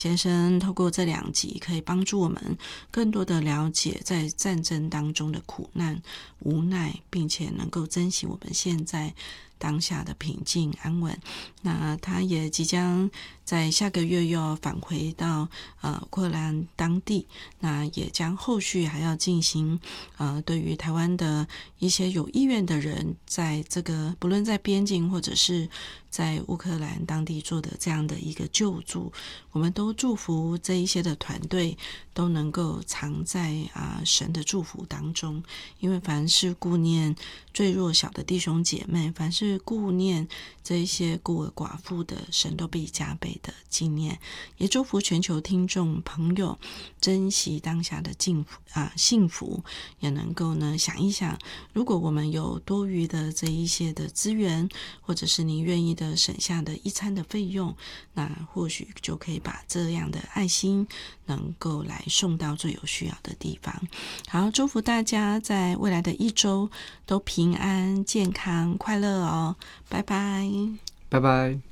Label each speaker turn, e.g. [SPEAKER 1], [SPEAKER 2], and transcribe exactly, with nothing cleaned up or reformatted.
[SPEAKER 1] 先生透过这两集可以帮助我们更多的了解在战争当中的苦难、无奈，并且能够珍惜我们现在当下的平静安稳。那他也即将在下个月又要返回到呃乌克兰当地，那也将后续还要进行呃对于台湾的一些有意愿的人，在这个不论在边境或者是在乌克兰当地做的这样的一个救助，我们都祝福这一些的团队都能够藏在啊、呃、神的祝福当中，因为凡是顾念最弱小的弟兄姐妹，凡是顾念这一些孤儿寡妇的，神都必加倍的纪念。也祝福全球听众朋友珍惜当下的幸福啊幸福，也能够呢想一想，如果我们有多余的这一些的资源，或者是你愿意的省下的一餐的费用，那或许就可以把这样的爱心能够来送到最有需要的地方。好，祝福大家在未来的一周都平安、健康、快乐哦！拜拜，
[SPEAKER 2] 拜拜。